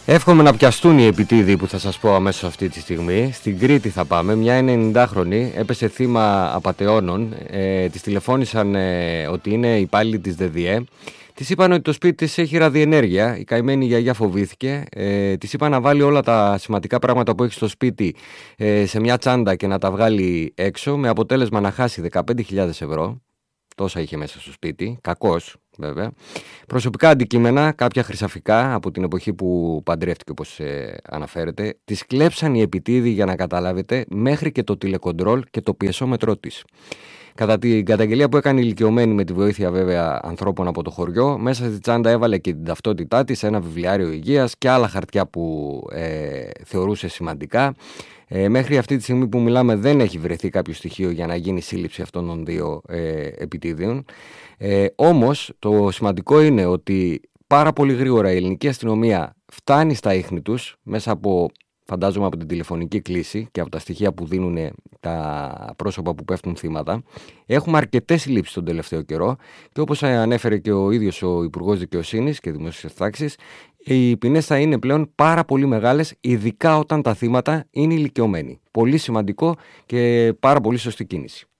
Εύχομαι να πιαστούν οι επιτίδοι που θα σας πω αμέσως αυτή τη στιγμή. Στην Κρήτη θα πάμε. Μια 90χρονη έπεσε θύμα απατεώνων. Της τηλεφώνησαν ότι είναι υπάλληλοι της ΔΔΕ. Της είπαν ότι το σπίτι της έχει ραδιενέργεια. Η καημένη γιαγιά φοβήθηκε. Της είπαν να βάλει όλα τα σημαντικά πράγματα που έχει στο σπίτι σε μια τσάντα και να τα βγάλει έξω, με αποτέλεσμα να χάσει 15.000 ευρώ. Τόσα είχε μέσα στο σπίτι. Κακός, βέβαια. Προσωπικά αντικείμενα, κάποια χρυσαφικά από την εποχή που παντρεύτηκε, όπως αναφέρεται. Της κλέψαν οι επιτίδοι, για να καταλάβετε, μέχρι και το τηλεκοντρόλ και το πιεσόμετρό της. Κατά την καταγγελία που έκανε η ηλικιωμένη, με τη βοήθεια βέβαια ανθρώπων από το χωριό, μέσα στη τσάντα έβαλε και την ταυτότητά της, ένα βιβλιάριο υγείας και άλλα χαρτιά που θεωρούσε σημαντικά. Μέχρι αυτή τη στιγμή που μιλάμε δεν έχει βρεθεί κάποιο στοιχείο για να γίνει σύλληψη αυτών των δύο επιτίδιων. Όμως το σημαντικό είναι ότι πάρα πολύ γρήγορα η ελληνική αστυνομία φτάνει στα ίχνη τους, μέσα από, φαντάζομαι, από την τηλεφωνική κλήση και από τα στοιχεία που δίνουν τα πρόσωπα που πέφτουν θύματα. Έχουμε αρκετές συλλήψεις τον τελευταίο καιρό και, όπως ανέφερε και ο ίδιος ο Υπουργός Δικαιοσύνης και Δημόσιας Τάξης, οι ποινές θα είναι πλέον πάρα πολύ μεγάλες, ειδικά όταν τα θύματα είναι ηλικιωμένοι. Πολύ σημαντικό και πάρα πολύ σωστή κίνηση.